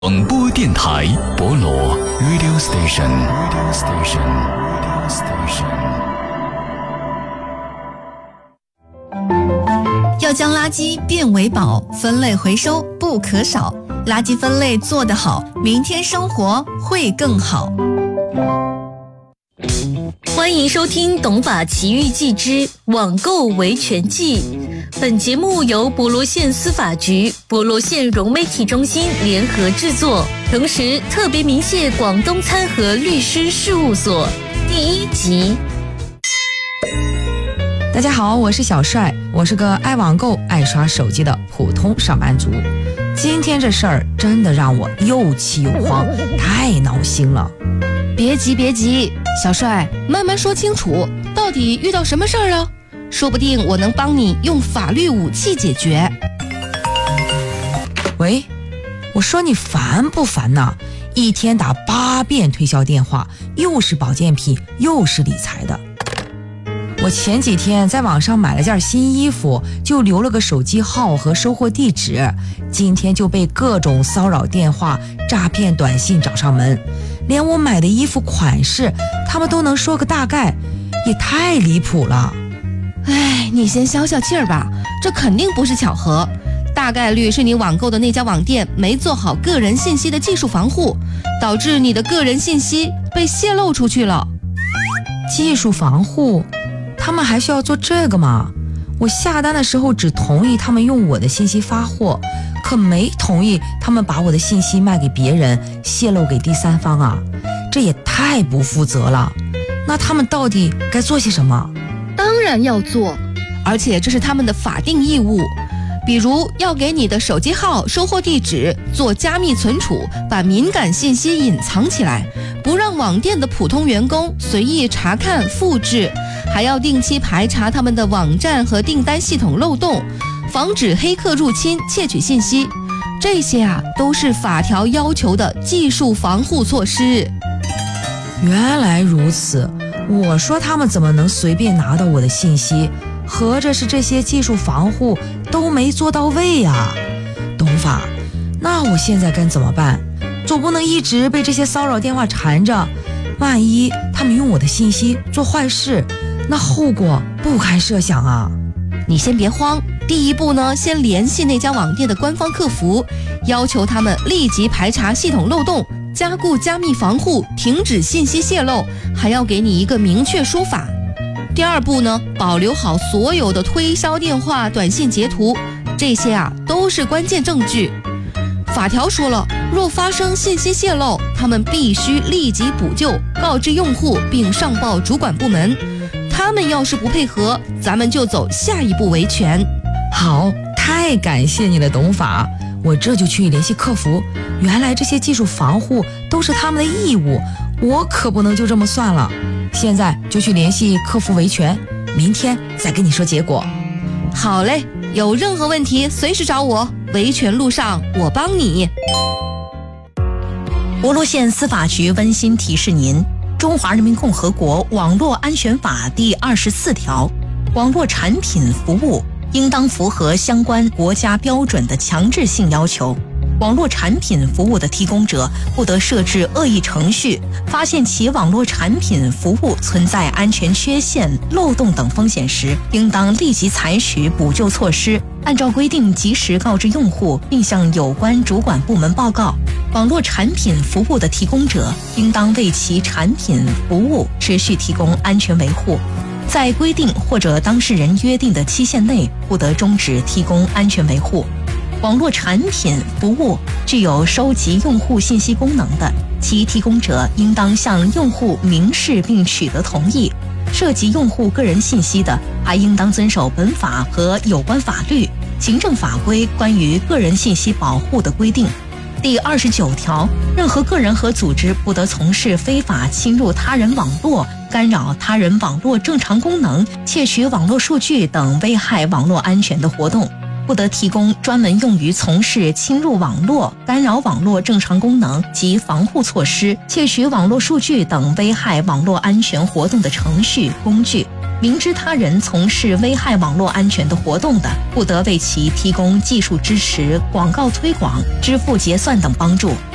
广播电台博罗 Radio Station。 要将垃圾变为宝，分类回收不可少。垃圾分类做得好，明天生活会更好。 欢迎收听《懂法奇遇记之网购维权记》。本节目由博罗县司法局、博罗县融媒体中心联合制作，同时特别鸣谢广东参和律师事务所。第1集。 大家好，我是小帅，我是个爱网购、爱刷手机的普通上班族。今天这事儿真的让我又气又慌，太闹心了。 别急，小帅，慢慢说清楚，到底遇到什么事儿啊？说不定我能帮你用法律武器解决。 喂，我说你烦不烦呐？一天打8遍推销电话，又是保健品，又是理财的。我前几天在网上买了件新衣服，就留了个手机号和收货地址，今天就被各种骚扰电话、诈骗短信找上门，连我买的衣服款式他们都能说个大概，也太离谱了。 哎，你先消消气儿吧，这肯定不是巧合，大概率是你网购的那家网店没做好个人信息的技术防护，导致你的个人信息被泄露出去了。 技术防护？他们还需要做这个吗？我下单的时候只同意他们用我的信息发货，可没同意他们把我的信息卖给别人，泄露给第三方啊，这也太不负责了。那他们到底该做些什么？ 当然要做，而且这是他们的法定义务。比如要给你的手机号、收货地址做加密存储，把敏感信息隐藏起来，不让网店的普通员工随意查看、复制，还要定期排查他们的网站和订单系统漏洞，防止黑客入侵窃取信息。这些都是法条要求的技术防护措施。 原来如此，我说他们怎么能随便拿到我的信息？合着是这些技术防护都没做到位啊。懂法，那我现在该怎么办？总不能一直被这些骚扰电话缠着，万一他们用我的信息做坏事，那后果不堪设想啊。 你先别慌，第一步呢，先联系那家网店的官方客服，要求他们立即排查系统漏洞，加固加密防护，停止信息泄露，还要给你一个明确说法。第二步呢，保留好所有的推销电话、短信截图，这些都是关键证据。法条说了，若发生信息泄露，他们必须立即补救，告知用户并上报主管部门。他们要是不配合，咱们就走下一步维权。 好，太感谢你了，懂法，我这就去联系客服。原来这些技术防护都是他们的义务，我可不能就这么算了。现在就去联系客服维权，明天再跟你说结果。 好嘞，有任何问题随时找我，维权路上我帮你。 博罗县司法局温馨提示您，中华人民共和国网络安全法第24条，网络产品服务应当符合相关国家标准的强制性要求。网络产品服务的提供者不得设置恶意程序，发现其网络产品服务存在安全缺陷、漏洞等风险时，应当立即采取补救措施，按照规定及时告知用户，并向有关主管部门报告。网络产品服务的提供者应当为其产品服务持续提供安全维护，在规定或者当事人约定的期限内，不得终止提供安全维护。网络产品服务具有收集用户信息功能的，其提供者应当向用户明示并取得同意。涉及用户个人信息的，还应当遵守本法和有关法律、行政法规关于个人信息保护的规定。第29条，任何个人和组织不得从事非法侵入他人网络、干扰他人网络正常功能、窃取网络数据等危害网络安全的活动，不得提供专门用于从事侵入网络、干扰网络正常功能及防护措施、窃取网络数据等危害网络安全活动的程序、工具。明知他人从事危害网络安全的活动的，不得为其提供技术支持、广告推广、支付结算等帮助。